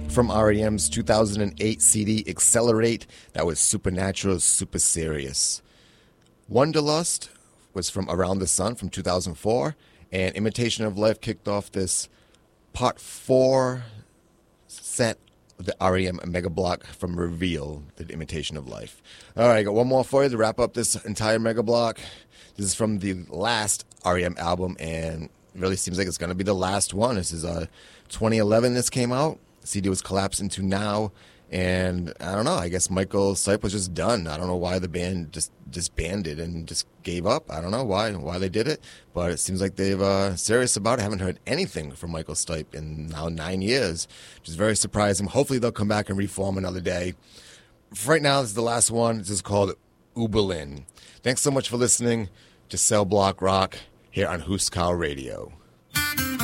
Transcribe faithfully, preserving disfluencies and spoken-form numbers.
from R E M's two thousand eight C D Accelerate. That was Supernatural, Super Serious. Wonderlust was from Around the Sun from two thousand four. And Imitation of Life kicked off this part four set of the R E M Mega Block from Reveal, the Imitation of Life. All right, I got one more for you to wrap up this entire Mega Block. This is from the last R E M album, and it really seems like it's going to be the last one. This is uh, twenty eleven this came out. The C D was collapsed into Now, and I don't know, I guess Michael Stipe was just done. I don't know why the band just disbanded and just gave up. I don't know why why they did it, but it seems like they've uh, serious about it. I haven't heard anything from Michael Stipe in now nine years, which is very surprising. Hopefully they'll come back and reform another day. For right now, this is the last one. This is called Uberlin. Thanks so much for listening to Cell Block Rock here on Huskau Radio.